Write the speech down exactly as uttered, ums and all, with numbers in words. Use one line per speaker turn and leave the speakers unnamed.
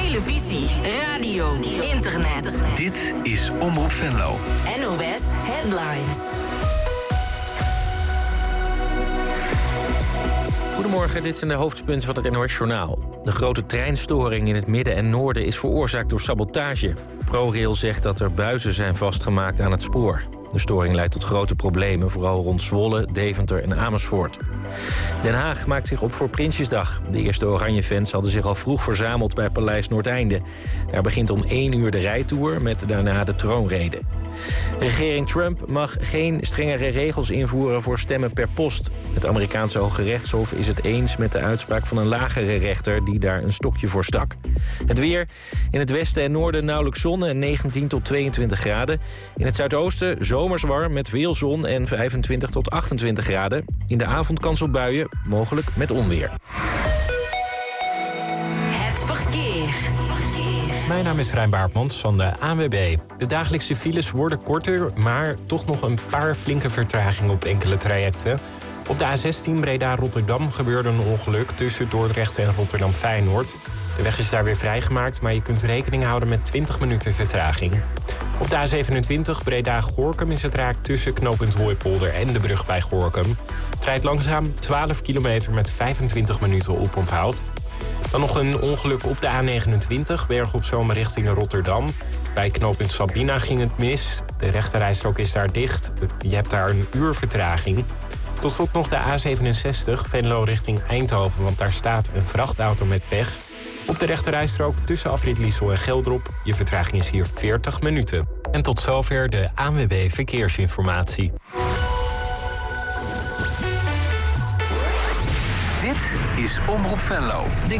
televisie, radio, internet.
Dit is Omroep Venlo.
N O S Headlines.
Goedemorgen, dit zijn de hoofdpunten van het N O S-journaal. De grote treinstoring in het midden en noorden is veroorzaakt door sabotage. ProRail zegt dat er buizen zijn vastgemaakt aan het spoor. De storing leidt tot grote problemen, vooral rond Zwolle, Deventer en Amersfoort. Den Haag maakt zich op voor Prinsjesdag. De eerste Oranje-fans hadden zich al vroeg verzameld bij Paleis Noordeinde. Daar begint om één uur de rijtour met daarna de troonrede. De regering Trump mag geen strengere regels invoeren voor stemmen per post. Het Amerikaanse Hoge Rechtshof is het eens met de uitspraak van een lagere rechter die daar een stokje voor stak. Het weer: in het westen en noorden nauwelijks zon en negentien tot tweeëntwintig graden. In het zuidoosten zomers warm met veel zon en vijfentwintig tot achtentwintig graden. In de avond kans op buien, mogelijk met onweer.
Het verkeer.
Mijn naam is Rijn Baartmans van de A N W B. De dagelijkse files worden korter, maar toch nog een paar flinke vertragingen op enkele trajecten. Op de A zestien Breda-Rotterdam gebeurde een ongeluk tussen Dordrecht en Rotterdam-Feyenoord. De weg is daar weer vrijgemaakt, maar je kunt rekening houden met twintig minuten vertraging. Op de A zevenentwintig Breda-Gorinchem is het raak tussen knooppunt Hooipolder en de brug bij Gorinchem. Het rijdt langzaam, twaalf kilometer met vijfentwintig minuten oponthoud. Dan nog een ongeluk op de A negenentwintig, Berg op Zoom richting Rotterdam. Bij knooppunt Sabina ging het mis. De rechterrijstrook is daar dicht. Je hebt daar een uur vertraging. Tot slot nog de A zevenenzestig, Venlo richting Eindhoven, want daar staat een vrachtauto met pech. Op de rechterrijstrook tussen afrit Liesel en Geldrop. Je vertraging is hier veertig minuten. En tot zover de A N W B Verkeersinformatie.
Dit is Omroep Venlo.